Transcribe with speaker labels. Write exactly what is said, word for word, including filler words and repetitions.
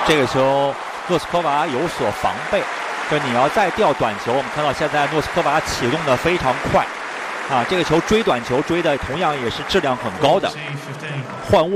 Speaker 1: 这个球诺斯科娃有所防备，就你要再吊短球，我们看到现在诺斯科娃启动的非常快，啊，这个球追短球追的同样也是质量很高的，换握。